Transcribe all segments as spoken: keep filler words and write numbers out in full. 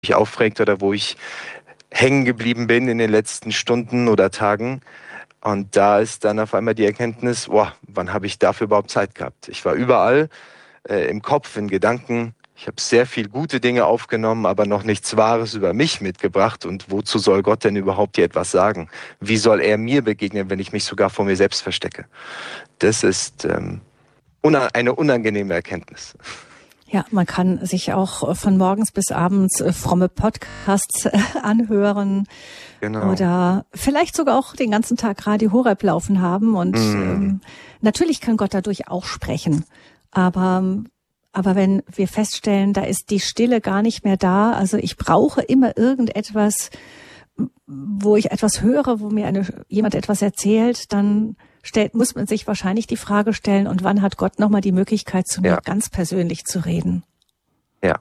mich aufregt oder wo ich hängen geblieben bin in den letzten Stunden oder Tagen. Und da ist dann auf einmal die Erkenntnis, boah, wann habe ich dafür überhaupt Zeit gehabt? Ich war überall, äh, im Kopf, in Gedanken. Ich habe sehr viel gute Dinge aufgenommen, aber noch nichts Wahres über mich mitgebracht. Und wozu soll Gott denn überhaupt hier etwas sagen? Wie soll er mir begegnen, wenn ich mich sogar vor mir selbst verstecke? Das ist ähm, una- eine unangenehme Erkenntnis. Ja, man kann sich auch von morgens bis abends fromme Podcasts anhören. Genau. Oder vielleicht sogar auch den ganzen Tag Radio Horeb laufen haben. Und mm. ähm, natürlich kann Gott dadurch auch sprechen. Aber, aber wenn wir feststellen, da ist die Stille gar nicht mehr da, also ich brauche immer irgendetwas, wo ich etwas höre, wo mir eine, jemand etwas erzählt, dann stellt, muss man sich wahrscheinlich die Frage stellen, und wann hat Gott nochmal die Möglichkeit, zu mir ja. ganz persönlich zu reden? Ja.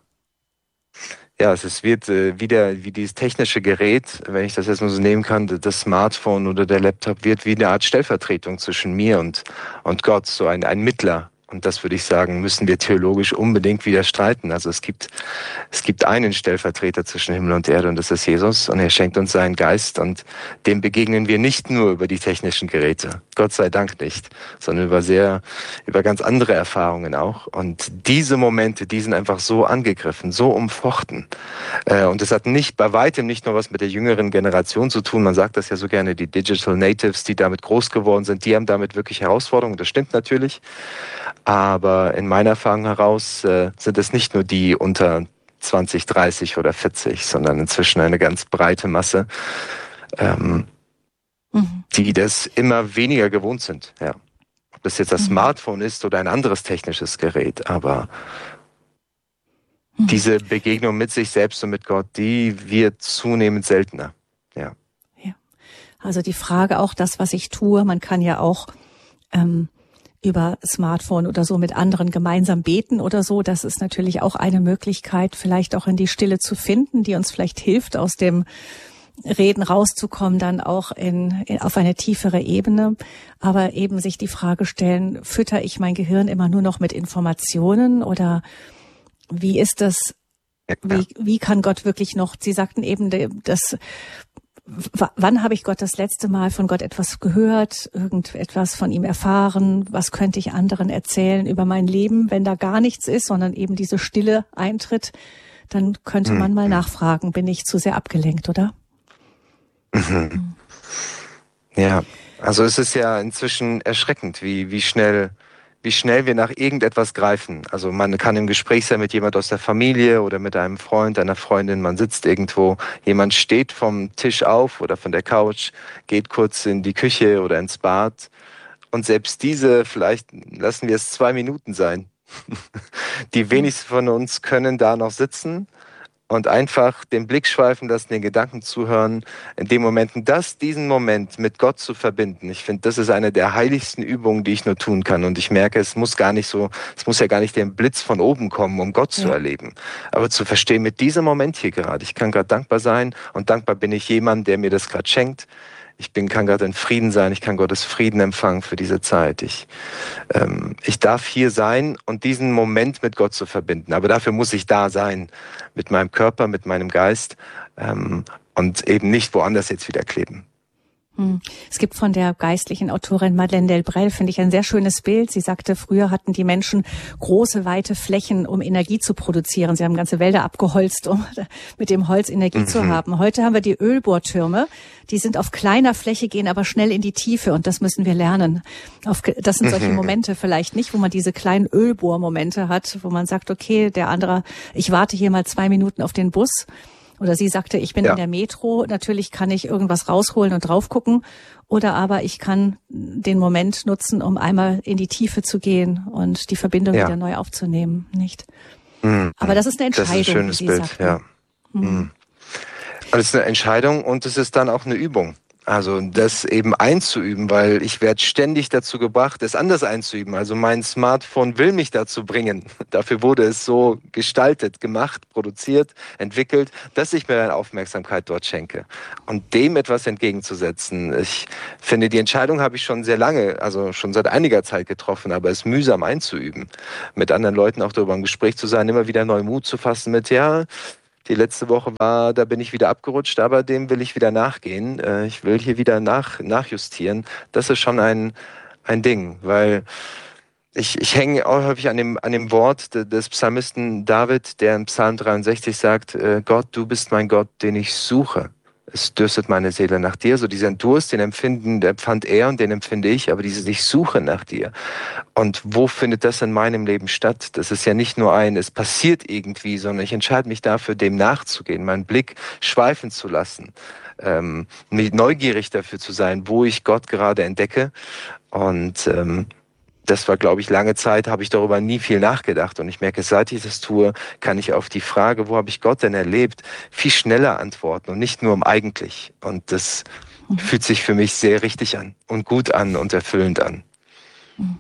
Ja, es wird äh, wieder wie dieses technische Gerät, wenn ich das jetzt mal so nehmen kann, das Smartphone oder der Laptop wird wie eine Art Stellvertretung zwischen mir und, und Gott, so ein, ein Mittler. Und das würde ich sagen, müssen wir theologisch unbedingt wieder streiten. Also es gibt, es gibt einen Stellvertreter zwischen Himmel und Erde, und das ist Jesus. Und er schenkt uns seinen Geist, und dem begegnen wir nicht nur über die technischen Geräte. Gott sei Dank nicht, sondern über sehr, über ganz andere Erfahrungen auch. Und diese Momente, die sind einfach so angegriffen, so umfochten. Und es hat nicht, bei weitem nicht nur was mit der jüngeren Generation zu tun. Man sagt das ja so gerne, die Digital Natives, die damit groß geworden sind, die haben damit wirklich Herausforderungen. Das stimmt natürlich. Aber in meiner Erfahrung heraus äh, sind es nicht nur die unter zwanzig, dreißig oder vierzig, sondern inzwischen eine ganz breite Masse, ähm, mhm. die das immer weniger gewohnt sind. Ja. Ob das jetzt das mhm. Smartphone ist oder ein anderes technisches Gerät, aber mhm. diese Begegnung mit sich selbst und mit Gott, die wird zunehmend seltener. Ja. Ja. Also die Frage auch, das, was ich tue, man kann ja auch ähm, über Smartphone oder so mit anderen gemeinsam beten oder so. Das ist natürlich auch eine Möglichkeit, vielleicht auch in die Stille zu finden, die uns vielleicht hilft, aus dem Reden rauszukommen, dann auch in, in auf eine tiefere Ebene. Aber eben sich die Frage stellen, fütter ich mein Gehirn immer nur noch mit Informationen, oder wie ist das, wie, wie kann Gott wirklich noch, Sie sagten eben, das W- wann habe ich Gott das letzte Mal von Gott etwas gehört, irgendetwas von ihm erfahren? Was könnte ich anderen erzählen über mein Leben? Wenn da gar nichts ist, sondern eben diese Stille eintritt, dann könnte man mal nachfragen, bin ich zu sehr abgelenkt, oder? Mhm. Ja, also es ist ja inzwischen erschreckend, wie, wie schnell wie schnell wir nach irgendetwas greifen. Also man kann im Gespräch sein mit jemand aus der Familie oder mit einem Freund, einer Freundin, man sitzt irgendwo, jemand steht vom Tisch auf oder von der Couch, geht kurz in die Küche oder ins Bad, und selbst diese, vielleicht lassen wir es zwei Minuten sein. Die wenigsten von uns können da noch sitzen und einfach den Blick schweifen lassen, den Gedanken zuhören, in dem Moment, das, diesen Moment mit Gott zu verbinden. Ich finde, das ist eine der heiligsten Übungen, die ich nur tun kann. Und ich merke, es muss gar nicht so, es muss ja gar nicht der Blitz von oben kommen, um Gott ja. zu erleben. Aber zu verstehen, mit diesem Moment hier gerade, ich kann gerade dankbar sein, und dankbar bin ich jemandem, der mir das gerade schenkt. Ich bin, kann gerade in Frieden sein, ich kann Gottes Frieden empfangen für diese Zeit. Ich, ähm, ich darf hier sein und diesen Moment mit Gott zu verbinden. Aber dafür muss ich da sein, mit meinem Körper, mit meinem Geist, ähm, und eben nicht woanders jetzt wieder kleben. Es gibt von der geistlichen Autorin Madeleine Delbrel, finde ich, ein sehr schönes Bild. Sie sagte, früher hatten die Menschen große, weite Flächen, um Energie zu produzieren. Sie haben ganze Wälder abgeholzt, um mit dem Holz Energie mhm. zu haben. Heute haben wir die Ölbohrtürme. Die sind auf kleiner Fläche, gehen aber schnell in die Tiefe, und das müssen wir lernen. Das sind solche Momente vielleicht nicht, wo man diese kleinen Ölbohrmomente hat, wo man sagt, okay, der andere, ich warte hier mal zwei Minuten auf den Bus. Oder sie sagte, ich bin ja. in der Metro, natürlich kann ich irgendwas rausholen und drauf gucken. Oder aber ich kann den Moment nutzen, um einmal in die Tiefe zu gehen und die Verbindung ja. wieder neu aufzunehmen, nicht? Mhm. Aber das ist eine Entscheidung. Das ist ein schönes Bild, sagten. ja. Mhm. Es ist eine Entscheidung, und es ist dann auch eine Übung. Also das eben einzuüben, weil ich werde ständig dazu gebracht, es anders einzuüben. Also mein Smartphone will mich dazu bringen. Dafür wurde es so gestaltet, gemacht, produziert, entwickelt, dass ich mir eine Aufmerksamkeit dort schenke. Und dem etwas entgegenzusetzen. Ich finde, die Entscheidung habe ich schon sehr lange, also schon seit einiger Zeit getroffen, aber es ist mühsam einzuüben. Mit anderen Leuten auch darüber im Gespräch zu sein, immer wieder neu Mut zu fassen mit, ja, Die letzte Woche war, da bin ich wieder abgerutscht, aber dem will ich wieder nachgehen. Äh, ich will hier wieder nach, nachjustieren. Das ist schon ein, ein Ding, weil ich, ich hänge auch häufig an dem, an dem Wort des Psalmisten David, der in Psalm dreiundsechzig sagt, äh, Gott, du bist mein Gott, den ich suche. Es dürstet meine Seele nach dir. So diesen Durst, den empfinden, der empfand er und den empfinde ich, aber diese ich suche nach dir. Und wo findet das in meinem Leben statt? Das ist ja nicht nur ein, es passiert irgendwie, sondern ich entscheide mich dafür, dem nachzugehen, meinen Blick schweifen zu lassen, ähm, neugierig dafür zu sein, wo ich Gott gerade entdecke. Und ähm, das war, glaube ich, lange Zeit, habe ich darüber nie viel nachgedacht. Und ich merke, seit ich das tue, kann ich auf die Frage, wo habe ich Gott denn erlebt, viel schneller antworten und nicht nur um eigentlich. Und das mhm. fühlt sich für mich sehr richtig an und gut an und erfüllend an. Mhm.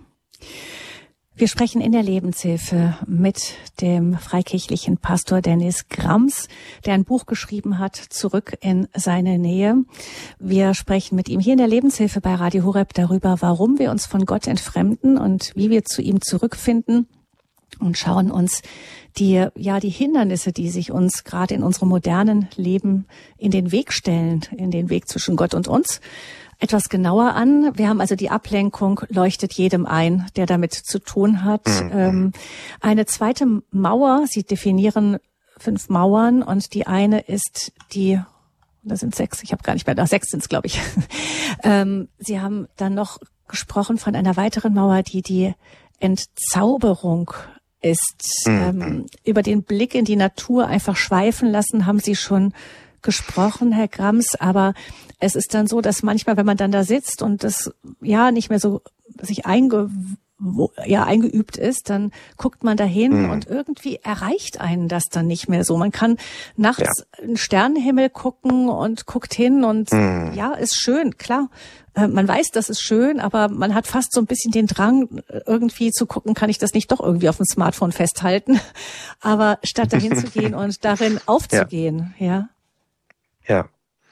Wir sprechen in der Lebenshilfe mit dem freikirchlichen Pastor Dennis Grams, der ein Buch geschrieben hat, Zurück in seine Nähe. Wir sprechen mit ihm hier in der Lebenshilfe bei Radio Horeb darüber, warum wir uns von Gott entfremden und wie wir zu ihm zurückfinden, und schauen uns die, ja, die Hindernisse, die sich uns gerade in unserem modernen Leben in den Weg stellen, in den Weg zwischen Gott und uns, etwas genauer an. Wir haben also die Ablenkung, leuchtet jedem ein, der damit zu tun hat. Mhm. Ähm, eine zweite Mauer, Sie definieren fünf Mauern, und die eine ist die, das sind sechs, ich habe gar nicht mehr, da sechs sind es, glaube ich. ähm, Sie haben dann noch gesprochen von einer weiteren Mauer, die die Entzauberung ist. Mhm. Ähm, über den Blick in die Natur einfach schweifen lassen, haben Sie schon gesprochen, Herr Grams, aber es ist dann so, dass manchmal, wenn man dann da sitzt und das ja nicht mehr so sich einge, wo, ja, eingeübt ist, dann guckt man dahin mhm. und irgendwie erreicht einen das dann nicht mehr so. Man kann nachts ja. in den Sternenhimmel gucken und guckt hin und mhm. ja, ist schön, klar. Man weiß, das ist schön, aber man hat fast so ein bisschen den Drang, irgendwie zu gucken, kann ich das nicht doch irgendwie auf dem Smartphone festhalten? Aber statt dahin zu gehen und darin aufzugehen, ja. ja. Ja.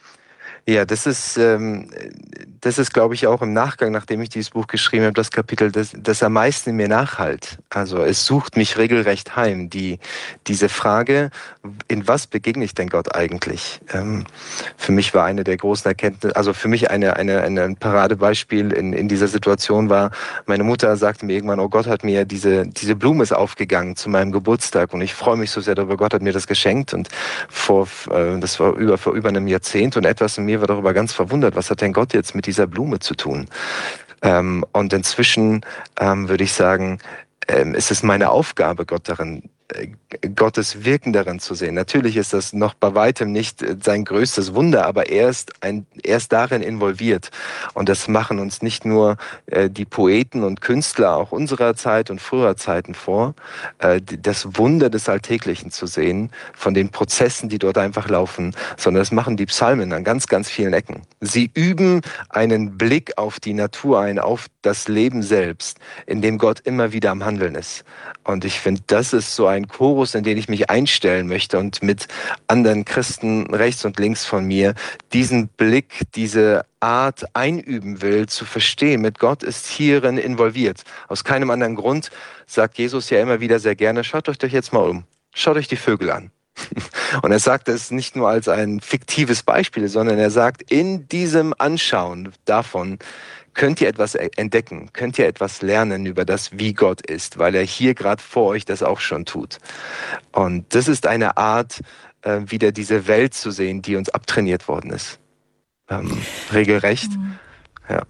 Ja, das ist, ähm, das ist, glaube ich, auch im Nachgang, nachdem ich dieses Buch geschrieben habe, das Kapitel, das, das am meisten in mir nachhalt. Also es sucht mich regelrecht heim. Die, diese Frage, in was begegne ich denn Gott eigentlich? Ähm, für mich war eine der großen Erkenntnisse, also für mich eine, eine, eine ein Paradebeispiel in, in dieser Situation war, meine Mutter sagte mir irgendwann, oh Gott hat mir diese, diese Blume ist aufgegangen zu meinem Geburtstag und ich freue mich so sehr darüber, Gott hat mir das geschenkt und vor, äh, das war über, vor über einem Jahrzehnt und etwas in mir war darüber ganz verwundert, was hat denn Gott jetzt mit dieser Blume zu tun? Ähm, und inzwischen ähm, würde ich sagen, ähm, ist es meine Aufgabe, Gott darin, äh, Gottes Wirken darin zu sehen. Natürlich ist das noch bei weitem nicht äh, sein größtes Wunder, aber er ist, ein, er ist darin involviert. Und das machen uns nicht nur äh, die Poeten und Künstler auch unserer Zeit und früherer Zeiten vor, äh, das Wunder des Alltäglichen zu sehen, von den Prozessen, die dort einfach laufen, sondern das machen die Psalmen an ganz, ganz vielen Ecken. Sie üben einen Blick auf die Natur ein, auf das Leben selbst, in dem Gott immer wieder am Handeln ist. Und ich finde, das ist so ein Chorus, in den ich mich einstellen möchte und mit anderen Christen rechts und links von mir diesen Blick, diese Art einüben will, zu verstehen, mit Gott ist hierin involviert. Aus keinem anderen Grund sagt Jesus ja immer wieder sehr gerne, schaut euch doch jetzt mal um, schaut euch die Vögel an. Und er sagt es nicht nur als ein fiktives Beispiel, sondern er sagt, in diesem Anschauen davon könnt ihr etwas entdecken, könnt ihr etwas lernen über das, wie Gott ist, weil er hier gerade vor euch das auch schon tut. Und das ist eine Art, äh, wieder diese Welt zu sehen, die uns abtrainiert worden ist. Ähm, regelrecht, mhm. ja.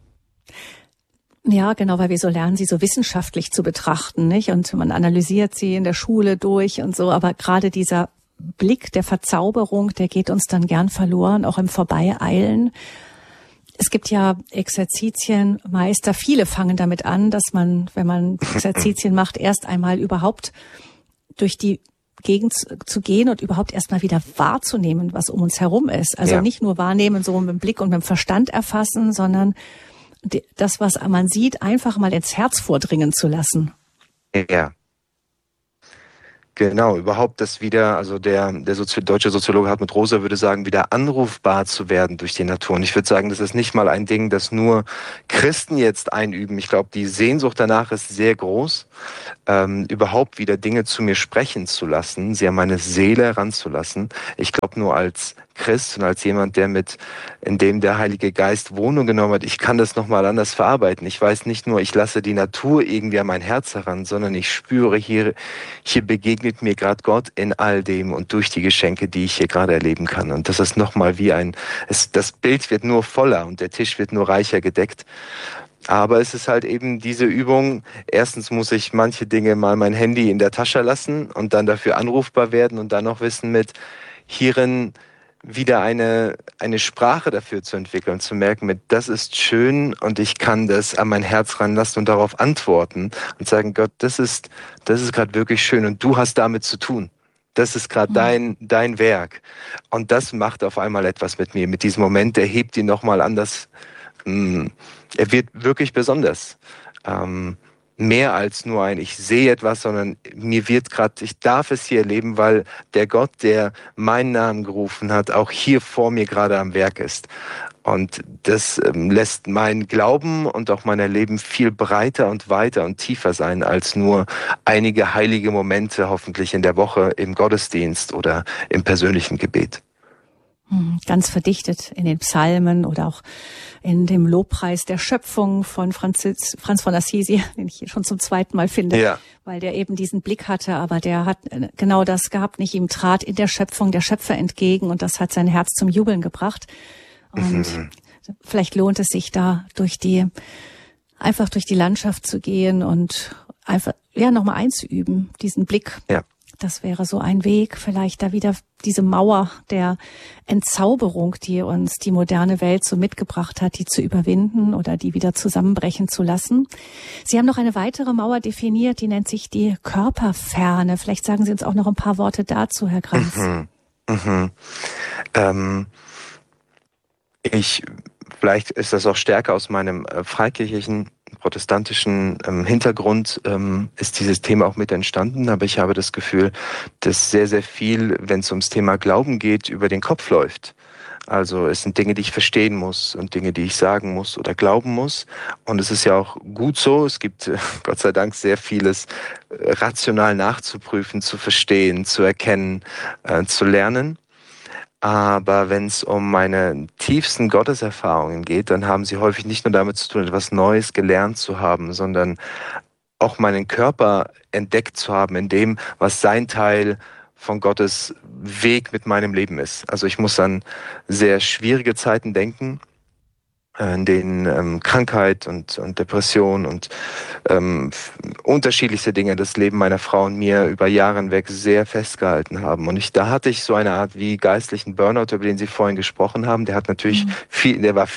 Ja, genau, weil wir so lernen, sie so wissenschaftlich zu betrachten, nicht? Und man analysiert sie in der Schule durch und so, aber gerade dieser Blick der Verzauberung, der geht uns dann gern verloren, auch im Vorbeieilen. Es gibt ja Exerzitienmeister, viele fangen damit an, dass man, wenn man Exerzitien macht, erst einmal überhaupt durch die Gegend zu gehen und überhaupt erstmal wieder wahrzunehmen, was um uns herum ist. Also ja. nicht nur wahrnehmen, so mit dem Blick und mit dem Verstand erfassen, sondern das, was man sieht, einfach mal ins Herz vordringen zu lassen. Ja. Genau, überhaupt das wieder, also der, der Sozi- deutsche Soziologe Hartmut Rosa würde sagen, wieder anrufbar zu werden durch die Natur. Und ich würde sagen, das ist nicht mal ein Ding, das nur Christen jetzt einüben. Ich glaube, die Sehnsucht danach ist sehr groß. ähm, überhaupt wieder Dinge zu mir sprechen zu lassen, sie an meine Seele heranzulassen. Ich glaube, nur als Christ und als jemand, der mit, in dem der Heilige Geist Wohnung genommen hat, ich kann das nochmal anders verarbeiten. Ich weiß nicht nur, ich lasse die Natur irgendwie an mein Herz heran, sondern ich spüre, hier, hier begegnet mir gerade Gott in all dem und durch die Geschenke, die ich hier gerade erleben kann. Und das ist nochmal wie ein, es, das Bild wird nur voller und der Tisch wird nur reicher gedeckt. Aber es ist halt eben diese Übung. Erstens muss ich manche Dinge mal mein Handy in der Tasche lassen und dann dafür anrufbar werden und dann noch wissen, mit hierin wieder eine, eine Sprache dafür zu entwickeln, zu merken, mit das ist schön und ich kann das an mein Herz ranlassen und darauf antworten und sagen, Gott, das ist, das ist gerade wirklich schön und du hast damit zu tun. Das ist gerade dein, dein Werk. Und das macht auf einmal etwas mit mir. Mit diesem Moment, der hebt ihn nochmal anders. Mh, er wird wirklich besonders. Ähm, mehr als nur ein, ich sehe etwas, sondern mir wird gerade, ich darf es hier erleben, weil der Gott, der meinen Namen gerufen hat, auch hier vor mir gerade am Werk ist. Und das ähm, lässt mein Glauben und auch mein Erleben viel breiter und weiter und tiefer sein als nur einige heilige Momente hoffentlich in der Woche im Gottesdienst oder im persönlichen Gebet. Ganz verdichtet in den Psalmen oder auch in dem Lobpreis der Schöpfung von Franzis, Franz von Assisi, den ich hier schon zum zweiten Mal finde, ja. Weil der eben diesen Blick hatte, aber der hat genau das gehabt, nicht ihm trat in der Schöpfung der Schöpfer entgegen und das hat sein Herz zum Jubeln gebracht. Und mhm. vielleicht lohnt es sich da durch die, einfach durch die Landschaft zu gehen und einfach, ja, nochmal einzuüben, diesen Blick. Ja. Das wäre so ein Weg, vielleicht da wieder diese Mauer der Entzauberung, die uns die moderne Welt so mitgebracht hat, die zu überwinden oder die wieder zusammenbrechen zu lassen. Sie haben noch eine weitere Mauer definiert, die nennt sich die Körperferne. Vielleicht sagen Sie uns auch noch ein paar Worte dazu, Herr Kranz. Mhm. Mhm. Ähm, ich, vielleicht ist das auch stärker aus meinem äh, freikirchlichen protestantischen ähm, Hintergrund ähm, ist dieses Thema auch mit entstanden, aber ich habe das Gefühl, dass sehr, sehr viel, wenn es ums Thema Glauben geht, über den Kopf läuft. Also es sind Dinge, die ich verstehen muss und Dinge, die ich sagen muss oder glauben muss. Und es ist ja auch gut so. Es gibt äh, Gott sei Dank sehr vieles äh, rational nachzuprüfen, zu verstehen, zu erkennen, äh, zu lernen. Aber wenn es um meine tiefsten Gotteserfahrungen geht, dann haben sie häufig nicht nur damit zu tun, etwas Neues gelernt zu haben, sondern auch meinen Körper entdeckt zu haben in dem, was sein Teil von Gottes Weg mit meinem Leben ist. Also ich muss an sehr schwierige Zeiten denken, in denen ähm, Krankheit und, und Depression und ähm, unterschiedlichste Dinge das Leben meiner Frau und mir über Jahre hinweg sehr festgehalten haben. Und ich, da hatte ich so eine Art wie geistlichen Burnout, über den Sie vorhin gesprochen haben. Der hat natürlich mhm. viel, der war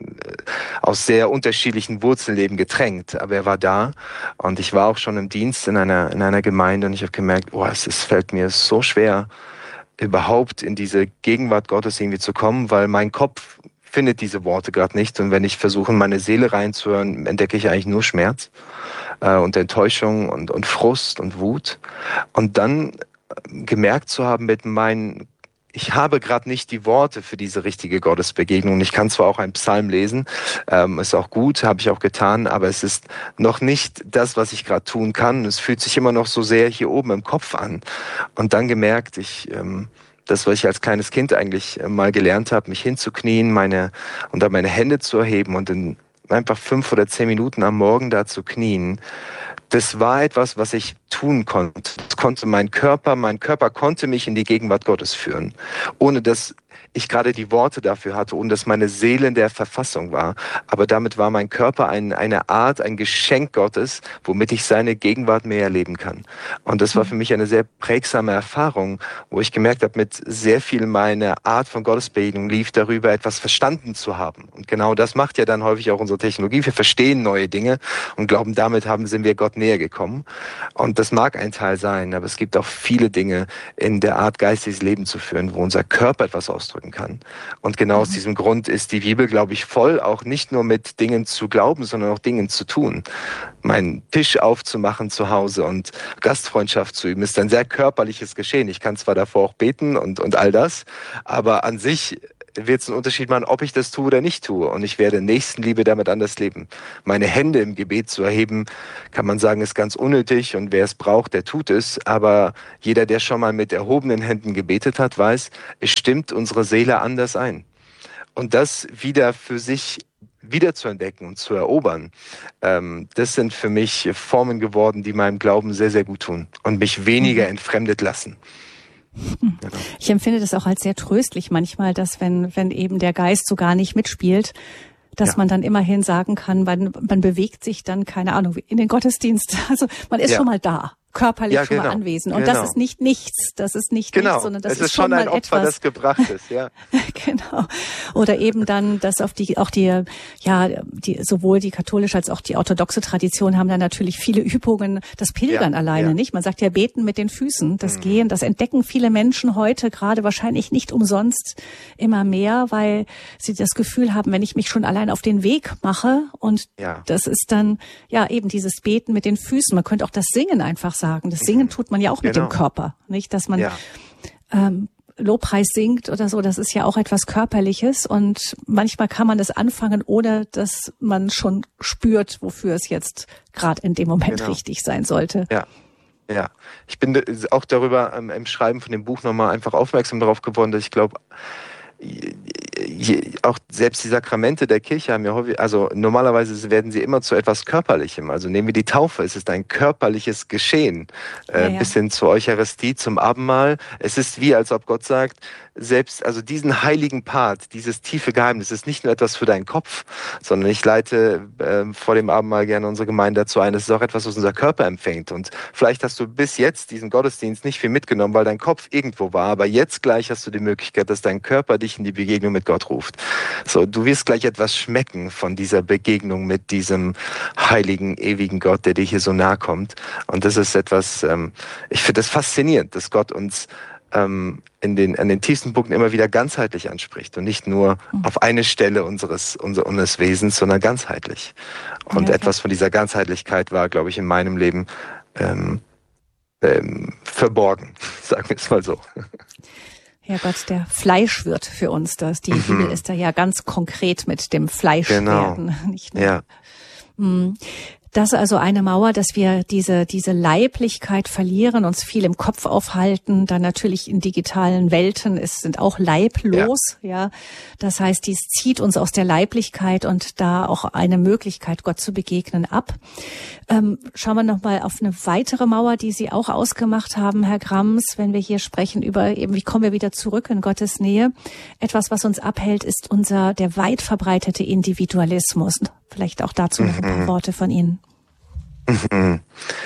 aus sehr unterschiedlichen Wurzeln getränkt, aber er war da und ich war auch schon im Dienst in einer in einer Gemeinde und ich habe gemerkt, oh, es, es fällt mir so schwer, überhaupt in diese Gegenwart Gottes irgendwie zu kommen, weil mein Kopf findet diese Worte gerade nicht. Und wenn ich versuche, in meine Seele reinzuhören, entdecke ich eigentlich nur Schmerz äh, und Enttäuschung und, und Frust und Wut. Und dann gemerkt zu haben mit meinen, ich habe gerade nicht die Worte für diese richtige Gottesbegegnung. Ich kann zwar auch einen Psalm lesen, ähm, ist auch gut, habe ich auch getan, aber es ist noch nicht das, was ich gerade tun kann. Es fühlt sich immer noch so sehr hier oben im Kopf an. Und dann gemerkt, ich... Ähm, das, was ich als kleines Kind eigentlich mal gelernt habe, mich hinzuknien, meine und dann meine Hände zu erheben und in einfach fünf oder zehn Minuten am Morgen da zu knien, das war etwas, was ich tun konnte. Das konnte mein Körper, mein Körper konnte mich in die Gegenwart Gottes führen, ohne dass ich gerade die Worte dafür hatte und dass meine Seele in der Verfassung war. Aber damit war mein Körper ein, eine Art, ein Geschenk Gottes, womit ich seine Gegenwart mehr erleben kann. Und das war für mich eine sehr prägsame Erfahrung, wo ich gemerkt habe, mit sehr viel meiner Art von Gottesbegegnung lief darüber, etwas verstanden zu haben. Und genau das macht ja dann häufig auch unsere Technologie. Wir verstehen neue Dinge und glauben, damit haben, sind wir Gott näher gekommen. Und das mag ein Teil sein, aber es gibt auch viele Dinge in der Art, geistiges Leben zu führen, wo unser Körper etwas ausdrücken kann. Und genau mhm. aus diesem Grund ist die Bibel, glaube ich, voll, auch nicht nur mit Dingen zu glauben, sondern auch Dingen zu tun. Meinen Tisch aufzumachen zu Hause und Gastfreundschaft zu üben, ist ein sehr körperliches Geschehen. Ich kann zwar davor auch beten und, und all das, aber an sich wird es einen Unterschied machen, ob ich das tue oder nicht tue. Und ich werde Nächstenliebe damit anders leben. Meine Hände im Gebet zu erheben, kann man sagen, ist ganz unnötig. Und wer es braucht, der tut es. Aber jeder, der schon mal mit erhobenen Händen gebetet hat, weiß, es stimmt unsere Seele anders ein. Und das wieder für sich wieder zu entdecken und zu erobern, ähm, das sind für mich Formen geworden, die meinem Glauben sehr, sehr gut tun und mich weniger mhm. entfremdet lassen. Genau. Ich empfinde das auch als sehr tröstlich manchmal, dass wenn, wenn eben der Geist so gar nicht mitspielt, dass ja. man dann immerhin sagen kann, man, man bewegt sich dann, keine Ahnung, in den Gottesdienst. Also man ist ja. schon mal da. Körperlich ja, genau. schon mal anwesend. Und genau. das ist nicht nichts, das ist nicht genau. nichts, sondern das es ist, ist schon mal ein Opfer, etwas, das gebracht ist, ja. Genau. Oder eben dann, dass auf die, auch die, ja, die, sowohl die katholische als auch die orthodoxe Tradition haben dann natürlich viele Übungen, das Pilgern ja, alleine, ja. nicht? Man sagt ja beten mit den Füßen, das mhm. Gehen, das entdecken viele Menschen heute gerade wahrscheinlich nicht umsonst immer mehr, weil sie das Gefühl haben, wenn ich mich schon allein auf den Weg mache und ja. das ist dann, ja, eben dieses Beten mit den Füßen. Man könnte auch das Singen einfach sagen. Das Singen tut man ja auch mit genau. dem Körper, nicht? Dass man ja. ähm, Lobpreis singt oder so, das ist ja auch etwas Körperliches und manchmal kann man das anfangen, ohne dass man schon spürt, wofür es jetzt gerade in dem Moment genau. richtig sein sollte. Ja. Ja, ich bin auch darüber ähm, im Schreiben von dem Buch nochmal einfach aufmerksam darauf geworden, dass ich glaube, auch selbst die Sakramente der Kirche haben ja häufig, also normalerweise werden sie immer zu etwas Körperlichem. Also nehmen wir die Taufe, es ist ein körperliches Geschehen, äh, ja, ja. bis hin zur Eucharistie, zum Abendmahl. Es ist wie, als ob Gott sagt, selbst, also diesen heiligen Part, dieses tiefe Geheimnis ist nicht nur etwas für deinen Kopf, sondern ich leite äh, vor dem Abendmahl gerne unsere Gemeinde dazu ein, das ist auch etwas, was unser Körper empfängt. Und vielleicht hast du bis jetzt diesen Gottesdienst nicht viel mitgenommen, weil dein Kopf irgendwo war, aber jetzt gleich hast du die Möglichkeit, dass dein Körper dich in die Begegnung mit Gott ruft. So, du wirst gleich etwas schmecken von dieser Begegnung mit diesem heiligen, ewigen Gott, der dir hier so nahe kommt. Und das ist etwas, ähm, ich finde das faszinierend, dass Gott uns ähm, in den, an den tiefsten Punkten immer wieder ganzheitlich anspricht und nicht nur mhm. auf eine Stelle unseres, unser, unseres Wesens, sondern ganzheitlich. Und ja, okay. etwas von dieser Ganzheitlichkeit war, glaube ich, in meinem Leben ähm, ähm, verborgen, sagen wir es mal so. Ja, Gott, der Fleisch wird für uns. Das, die mhm. Bibel ist da ja ganz konkret mit dem Fleischwerden. Genau. Nicht nur. Ja. Das ist also eine Mauer, dass wir diese diese Leiblichkeit verlieren, uns viel im Kopf aufhalten, dann natürlich in digitalen Welten, es sind auch leiblos, ja. ja. Das heißt, dies zieht uns aus der Leiblichkeit und da auch eine Möglichkeit, Gott zu begegnen, ab. Ähm, schauen wir nochmal auf eine weitere Mauer, die Sie auch ausgemacht haben, Herr Grams, wenn wir hier sprechen über eben, wie kommen wir wieder zurück in Gottes Nähe. Etwas, was uns abhält, ist unser, der weit verbreitete Individualismus. Vielleicht auch dazu noch ein paar Worte von Ihnen. Mhm.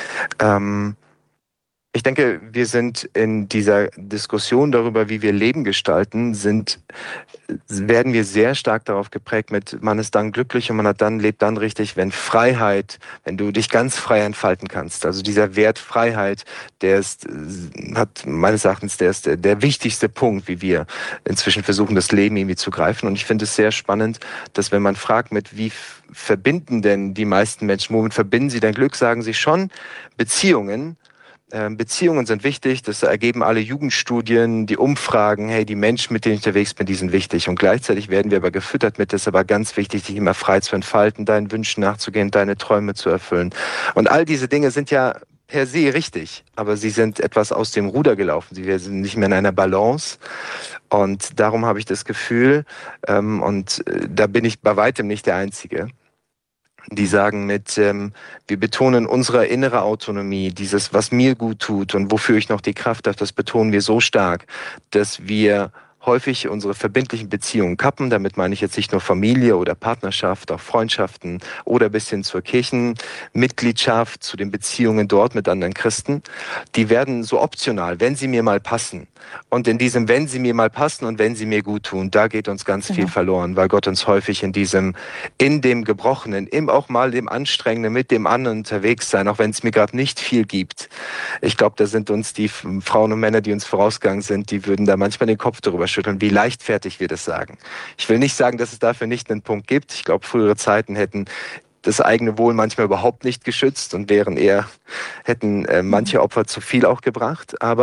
Ähm, ich denke, wir sind in dieser Diskussion darüber, wie wir Leben gestalten, sind, werden wir sehr stark darauf geprägt mit, man ist dann glücklich und man hat dann, lebt dann richtig, wenn Freiheit, wenn du dich ganz frei entfalten kannst. Also dieser Wert Freiheit, der ist, hat meines Erachtens, der ist der, der wichtigste Punkt, wie wir inzwischen versuchen, das Leben irgendwie zu greifen. Und ich finde es sehr spannend, dass wenn man fragt, mit wie verbinden denn die meisten Menschen, womit verbinden sie dein Glück, sagen sie schon Beziehungen. Beziehungen sind wichtig, das ergeben alle Jugendstudien, die Umfragen, hey, die Menschen, mit denen ich unterwegs bin, die sind wichtig. Und gleichzeitig werden wir aber gefüttert mit, das ist aber ganz wichtig, dich immer frei zu entfalten, deinen Wünschen nachzugehen, deine Träume zu erfüllen. Und all diese Dinge sind ja per se richtig, aber sie sind etwas aus dem Ruder gelaufen. Sie sind nicht mehr in einer Balance. Und darum habe ich das Gefühl, ähm, und äh, da bin ich bei weitem nicht der Einzige, die sagen mit, ähm, wir betonen unsere innere Autonomie, dieses, was mir gut tut und wofür ich noch die Kraft habe, das betonen wir so stark, dass wir häufig unsere verbindlichen Beziehungen kappen. Damit meine ich jetzt nicht nur Familie oder Partnerschaft, auch Freundschaften oder bis hin zur Kirchenmitgliedschaft, zu den Beziehungen dort mit anderen Christen. Die werden so optional, wenn sie mir mal passen. Und in diesem, wenn sie mir mal passen und wenn sie mir gut tun, da geht uns ganz genau. viel verloren, weil Gott uns häufig in diesem, in dem Gebrochenen, im auch mal dem Anstrengenden, mit dem anderen unterwegs sein, auch wenn es mir gerade nicht viel gibt. Ich glaube, da sind uns die Frauen und Männer, die uns vorausgegangen sind, die würden da manchmal den Kopf darüber schütteln, wie leichtfertig wir das sagen. Ich will nicht sagen, dass es dafür nicht einen Punkt gibt. Ich glaube, frühere Zeiten hätten das eigene Wohl manchmal überhaupt nicht geschützt und wären eher, hätten äh, manche Opfer zu viel auch gebracht. Aber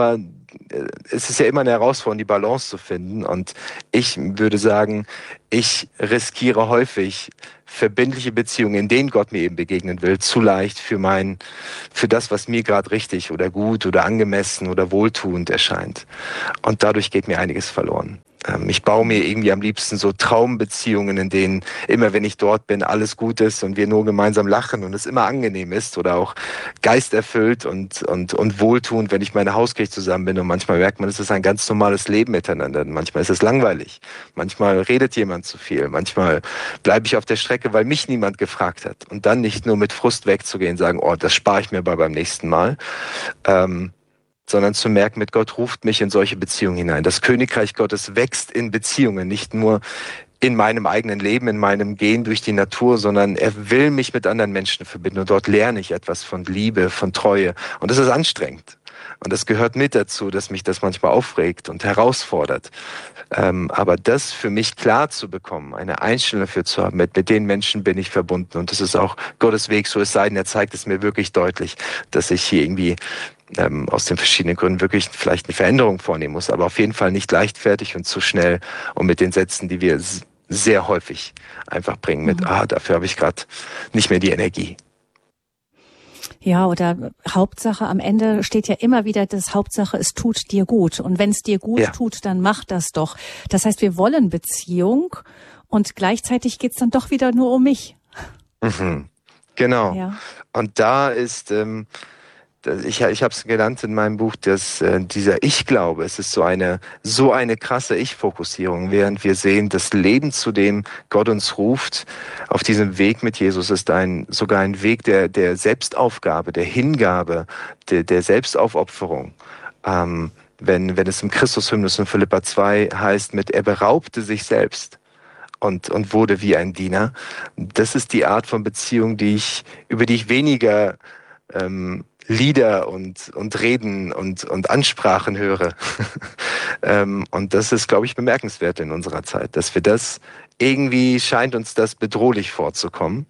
es ist ja immer eine Herausforderung, die Balance zu finden. Und ich würde sagen, ich riskiere häufig verbindliche Beziehungen, in denen Gott mir eben begegnen will, zu leicht für mein, für das, was mir gerade richtig oder gut oder angemessen oder wohltuend erscheint. Und dadurch geht mir einiges verloren. Ich baue mir irgendwie am liebsten so Traumbeziehungen, in denen immer, wenn ich dort bin, alles gut ist und wir nur gemeinsam lachen und es immer angenehm ist oder auch geisterfüllt und, und, und wohltuend, wenn ich meine Hauskirche zusammen bin. Und manchmal merkt man, es ist ein ganz normales Leben miteinander. Manchmal ist es langweilig. Manchmal redet jemand zu viel. Manchmal bleibe ich auf der Strecke, weil mich niemand gefragt hat. Und dann nicht nur mit Frust wegzugehen und sagen, oh, das spare ich mir bei beim nächsten Mal. Ähm, sondern zu merken, mit Gott ruft mich in solche Beziehungen hinein. Das Königreich Gottes wächst in Beziehungen, nicht nur in meinem eigenen Leben, in meinem Gehen durch die Natur, sondern er will mich mit anderen Menschen verbinden. Und dort lerne ich etwas von Liebe, von Treue. Und das ist anstrengend. Und das gehört mit dazu, dass mich das manchmal aufregt und herausfordert. Ähm, aber das für mich klar zu bekommen, eine Einstellung dafür zu haben, mit, mit den Menschen bin ich verbunden. Und das ist auch Gottes Weg, so es sei denn, er zeigt es mir wirklich deutlich, dass ich hier irgendwie ähm, aus den verschiedenen Gründen wirklich vielleicht eine Veränderung vornehmen muss. Aber auf jeden Fall nicht leichtfertig und zu schnell und mit den Sätzen, die wir sehr häufig einfach bringen mit, mhm. ah, dafür habe ich gerade nicht mehr die Energie. Ja, oder Hauptsache, am Ende steht ja immer wieder das Hauptsache, es tut dir gut. Und wenn es dir gut ja. tut, dann mach das doch. Das heißt, wir wollen Beziehung und gleichzeitig geht's dann doch wieder nur um mich. Mhm. Genau. Ja. Und da ist, ähm, ich, ich habe es genannt in meinem Buch, dass äh, dieser Ich-Glaube, es ist so eine so eine krasse Ich-Fokussierung, während wir sehen, das Leben, zu dem Gott uns ruft, auf diesem Weg mit Jesus ist ein sogar ein Weg der der Selbstaufgabe, der Hingabe, der, der Selbstaufopferung. Ähm, wenn wenn es im Christus-Hymnus in Philipper zwei heißt, mit er beraubte sich selbst und und wurde wie ein Diener. Das ist die Art von Beziehung, die ich über die ich weniger ähm, Lieder und und Reden und und Ansprachen höre. ähm, und das ist, glaube ich, bemerkenswert in unserer Zeit, dass wir das irgendwie scheint uns das bedrohlich vorzukommen.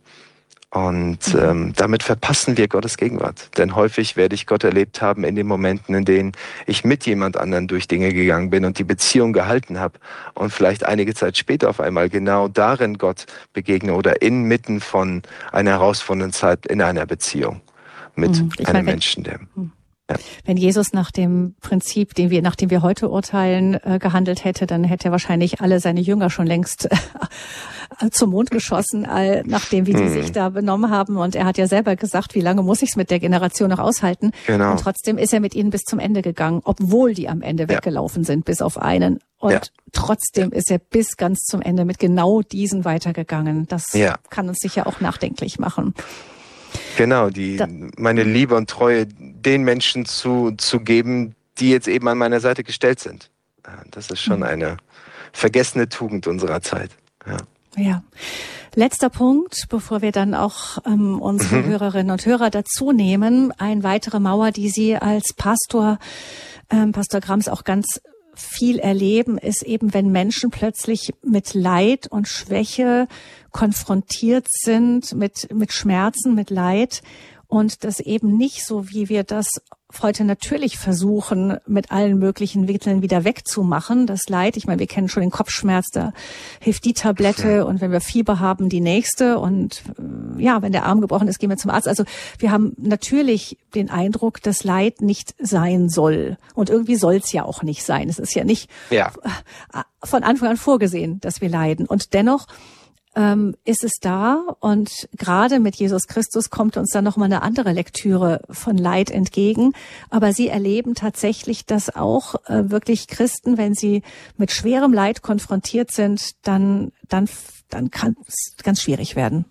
Und mhm. ähm, damit verpassen wir Gottes Gegenwart. Denn häufig werde ich Gott erlebt haben in den Momenten, in denen ich mit jemand anderen durch Dinge gegangen bin und die Beziehung gehalten habe und vielleicht einige Zeit später auf einmal genau darin Gott begegne oder inmitten von einer herausfordernden Zeit in einer Beziehung mit ich einem meine, Menschen, der... Ja. Wenn Jesus nach dem Prinzip, den wir, nach dem wir heute urteilen, äh, gehandelt hätte, dann hätte er wahrscheinlich alle seine Jünger schon längst äh, zum Mond geschossen, äh, nachdem wie die hm. sich da benommen haben. Und er hat ja selber gesagt, wie lange muss ich es mit der Generation noch aushalten? Genau. Und trotzdem ist er mit ihnen bis zum Ende gegangen, obwohl die am Ende ja. weggelaufen sind, bis auf einen. Und ja. trotzdem ist er bis ganz zum Ende mit genau diesen weitergegangen. Das ja. kann uns sicher auch nachdenklich machen. Genau, die da, meine Liebe und Treue den Menschen zu zu geben, die jetzt eben an meiner Seite gestellt sind. Das ist schon eine vergessene Tugend unserer Zeit. Ja. Ja. Letzter Punkt, bevor wir dann auch ähm, unsere mhm. Hörerinnen und Hörer dazu nehmen. Eine weitere Mauer, die Sie als Pastor, ähm, Pastor Grams auch ganz viel erleben, ist eben, wenn Menschen plötzlich mit Leid und Schwäche konfrontiert sind, mit, mit Schmerzen, mit Leid und das eben nicht so, wie wir das heute natürlich versuchen, mit allen möglichen Mitteln wieder wegzumachen, das Leid. Ich meine, wir kennen schon den Kopfschmerz, da hilft die Tablette und wenn wir Fieber haben, die nächste und ja, wenn der Arm gebrochen ist, gehen wir zum Arzt. Also wir haben natürlich den Eindruck, dass Leid nicht sein soll und irgendwie soll es ja auch nicht sein. Es ist ja nicht ja. von Anfang an vorgesehen, dass wir leiden und dennoch Ähm, ist es da und gerade mit Jesus Christus kommt uns dann nochmal eine andere Lektüre von Leid entgegen. Aber Sie erleben tatsächlich, dass auch äh, wirklich Christen, wenn sie mit schwerem Leid konfrontiert sind, dann, dann, dann kann es ganz schwierig werden.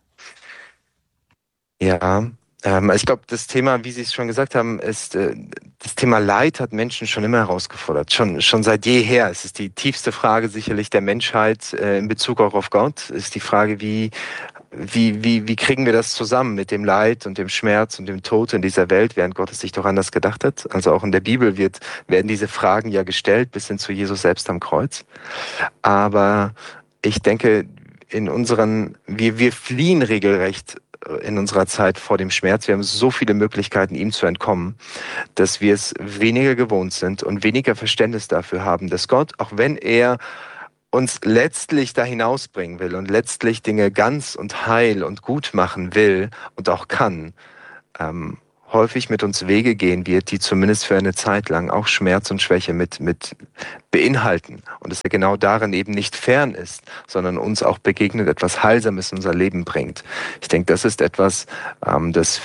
Ja, ähm, ich glaube, das Thema, wie Sie es schon gesagt haben, ist, äh, das Thema Leid hat Menschen schon immer herausgefordert, schon schon seit jeher. Es ist die tiefste Frage sicherlich der Menschheit äh, in Bezug auch auf Gott. Ist die Frage, wie wie wie wie kriegen wir das zusammen mit dem Leid und dem Schmerz und dem Tod in dieser Welt, während Gott es sich doch anders gedacht hat. Also auch in der Bibel wird werden diese Fragen ja gestellt, bis hin zu Jesus selbst am Kreuz. Aber ich denke, in unseren wir wir fliehen regelrecht in unserer Zeit vor dem Schmerz. Wir haben so viele Möglichkeiten, ihm zu entkommen, dass wir es weniger gewohnt sind und weniger Verständnis dafür haben, dass Gott, auch wenn er uns letztlich da hinausbringen will und letztlich Dinge ganz und heil und gut machen will und auch kann, ähm, häufig mit uns Wege gehen wird, die zumindest für eine Zeit lang auch Schmerz und Schwäche mit, mit beinhalten. Und dass er genau darin eben nicht fern ist, sondern uns auch begegnet, etwas Heilsames in unser Leben bringt. Ich denke, das ist etwas, ähm, das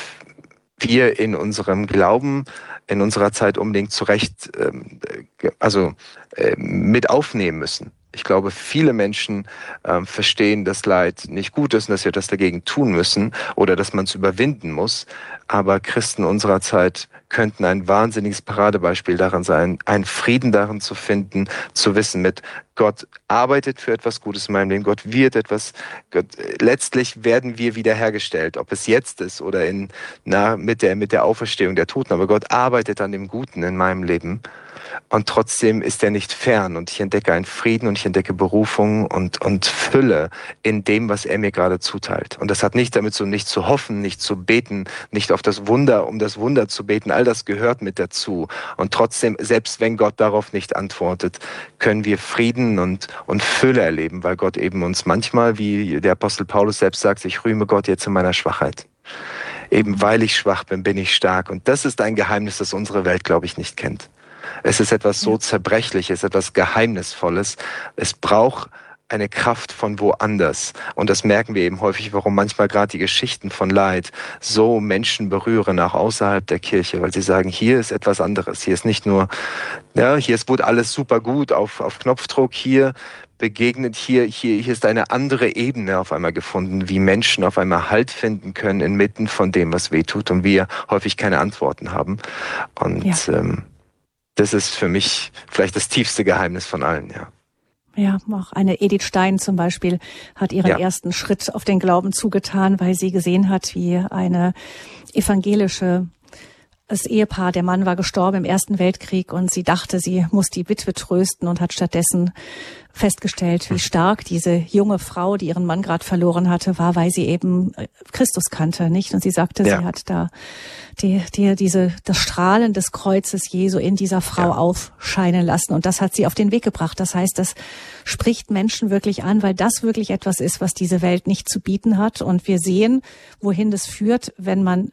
wir in unserem Glauben in unserer Zeit unbedingt zurecht, ähm, also äh, mit aufnehmen müssen. Ich glaube, viele Menschen ähm, verstehen, dass Leid nicht gut ist und dass wir das dagegen tun müssen oder dass man es überwinden muss. Aber Christen unserer Zeit könnten ein wahnsinniges Paradebeispiel daran sein, einen Frieden darin zu finden, zu wissen, mit Gott arbeitet für etwas Gutes in meinem Leben, Gott wird etwas, Gott, letztlich werden wir wiederhergestellt, ob es jetzt ist oder in, na, mit der, mit der Auferstehung der Toten. Aber Gott arbeitet an dem Guten in meinem Leben. Und trotzdem ist er nicht fern und ich entdecke einen Frieden und ich entdecke Berufung und, und Fülle in dem, was er mir gerade zuteilt. Und das hat nicht damit zu, nicht zu hoffen, nicht zu beten, nicht auf das Wunder, um das Wunder zu beten. All das gehört mit dazu. Und trotzdem, selbst wenn Gott darauf nicht antwortet, können wir Frieden und, und Fülle erleben, weil Gott eben uns manchmal, wie der Apostel Paulus selbst sagt, ich rühme Gott jetzt in meiner Schwachheit. Eben weil ich schwach bin, bin ich stark. Und das ist ein Geheimnis, das unsere Welt, glaube ich, nicht kennt. Es ist etwas so Zerbrechliches, etwas Geheimnisvolles. Es braucht eine Kraft von woanders. Und das merken wir eben häufig, warum manchmal gerade die Geschichten von Leid so Menschen berühren, auch außerhalb der Kirche, weil sie sagen, hier ist etwas anderes. Hier ist nicht nur, ja, hier ist, wurde alles super gut auf, auf Knopfdruck. Hier begegnet, hier, hier, hier ist eine andere Ebene auf einmal gefunden, wie Menschen auf einmal Halt finden können inmitten von dem, was weh tut und wir häufig keine Antworten haben. Und ja. ähm, das ist für mich vielleicht das tiefste Geheimnis von allen, ja. Ja, auch eine Edith Stein zum Beispiel hat ihren ja. ersten Schritt auf den Glauben zugetan, weil sie gesehen hat, wie eine evangelische das Ehepaar, der Mann war gestorben im Ersten Weltkrieg und sie dachte, sie muss die Witwe trösten und hat stattdessen festgestellt, wie stark diese junge Frau, die ihren Mann gerade verloren hatte, war, weil sie eben Christus kannte, nicht? Und sie sagte, ja. sie hat da die, die, diese, das Strahlen des Kreuzes Jesu in dieser Frau ja. aufscheinen lassen. Und das hat sie auf den Weg gebracht. Das heißt, das spricht Menschen wirklich an, weil das wirklich etwas ist, was diese Welt nicht zu bieten hat. Und wir sehen, wohin das führt, wenn man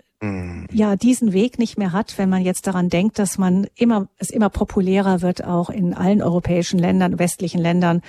ja diesen Weg nicht mehr hat, wenn man jetzt daran denkt, dass man immer es immer populärer wird, auch in allen europäischen Ländern, westlichen Ländern,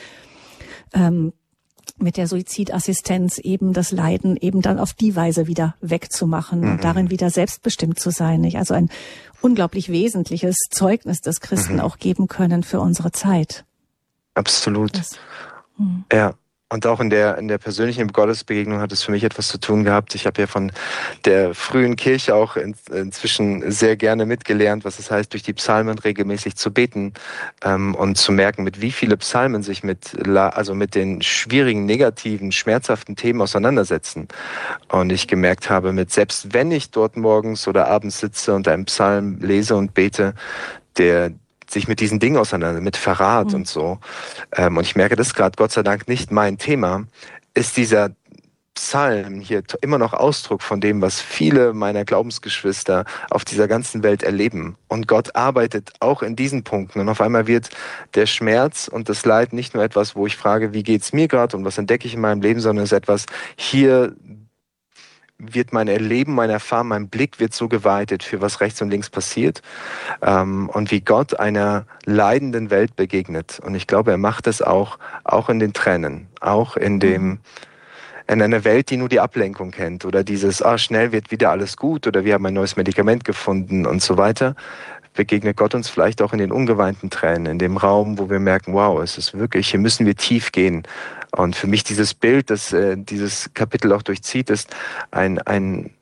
ähm, mit der Suizidassistenz eben das Leiden eben dann auf die Weise wieder wegzumachen mhm. und darin wieder selbstbestimmt zu sein. Nicht? Also ein unglaublich wesentliches Zeugnis, das Christen mhm. auch geben können für unsere Zeit. Absolut. Das, hm. Ja. Und auch in der in der persönlichen Gottesbegegnung hat es für mich etwas zu tun gehabt. Ich habe ja von der frühen Kirche auch in, inzwischen sehr gerne mitgelernt, was es heißt, durch die Psalmen regelmäßig zu beten ähm, und zu merken, mit wie viele Psalmen sich mit also mit den schwierigen, negativen, schmerzhaften Themen auseinandersetzen. Und ich gemerkt habe, mit selbst wenn ich dort morgens oder abends sitze und einen Psalm lese und bete, der sich mit diesen Dingen auseinander, mit Verrat mhm. und so. Ähm, und ich merke, das ist gerade Gott sei Dank nicht mein Thema, ist dieser Psalm hier immer noch Ausdruck von dem, was viele meiner Glaubensgeschwister auf dieser ganzen Welt erleben. Und Gott arbeitet auch in diesen Punkten. Und auf einmal wird der Schmerz und das Leid nicht nur etwas, wo ich frage, wie geht's mir gerade und was entdecke ich in meinem Leben, sondern es ist etwas, hier wird mein Erleben, mein Erfahren, mein Blick wird so geweitet für was rechts und links passiert ähm, und wie Gott einer leidenden Welt begegnet. Und ich glaube, er macht es auch, auch in den Tränen, auch in dem, in einer Welt, die nur die Ablenkung kennt oder dieses, ah, schnell wird wieder alles gut oder wir haben ein neues Medikament gefunden und so weiter. Begegnet Gott uns vielleicht auch in den ungeweinten Tränen, in dem Raum, wo wir merken, wow, es ist wirklich, hier müssen wir tief gehen. Und für mich dieses Bild, das äh, dieses Kapitel auch durchzieht, ist ein, ein,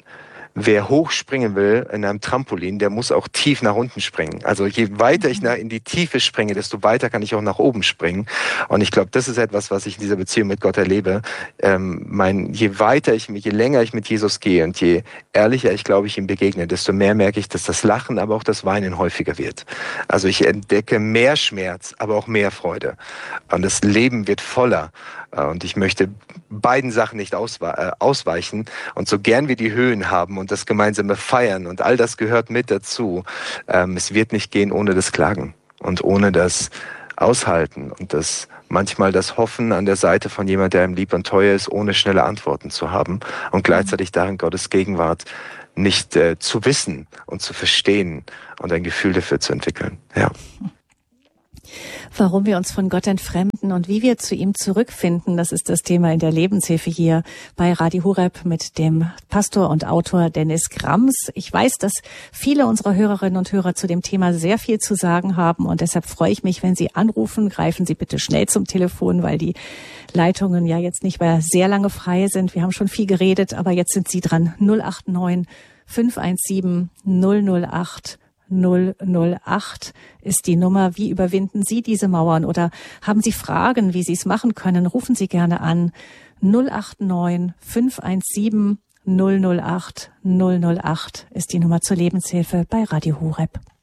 wer hoch springen will in einem Trampolin, der muss auch tief nach unten springen. Also je weiter ich in die Tiefe springe, desto weiter kann ich auch nach oben springen. Und ich glaube, das ist etwas, was ich in dieser Beziehung mit Gott erlebe. Ähm, mein, je weiter ich, je länger ich mit Jesus gehe und je ehrlicher ich, glaube ich, ihm begegne, desto mehr merke ich, dass das Lachen, aber auch das Weinen häufiger wird. Also ich entdecke mehr Schmerz, aber auch mehr Freude. Und das Leben wird voller. Und ich möchte beiden Sachen nicht ausweichen. Und so gern wir die Höhen haben und das gemeinsame Feiern und all das gehört mit dazu, ähm, es wird nicht gehen ohne das Klagen und ohne das Aushalten und das manchmal das Hoffen an der Seite von jemand, der einem lieb und teuer ist, ohne schnelle Antworten zu haben und gleichzeitig darin Gottes Gegenwart nicht äh, zu wissen und zu verstehen und ein Gefühl dafür zu entwickeln. Ja. Warum wir uns von Gott entfremden und wie wir zu ihm zurückfinden, das ist das Thema in der Lebenshilfe hier bei Radio Horeb mit dem Pastor und Autor Dennis Grams. Ich weiß, dass viele unserer Hörerinnen und Hörer zu dem Thema sehr viel zu sagen haben und deshalb freue ich mich, wenn Sie anrufen. Greifen Sie bitte schnell zum Telefon, weil die Leitungen ja jetzt nicht mehr sehr lange frei sind. Wir haben schon viel geredet, aber jetzt sind Sie dran. null acht neun fünf eins sieben null null acht null null acht ist die Nummer. Wie überwinden Sie diese Mauern oder haben Sie Fragen, wie Sie es machen können? Rufen Sie gerne an. null acht neun fünf eins sieben null null acht null null acht ist die Nummer zur Lebenshilfe bei Radio Horeb.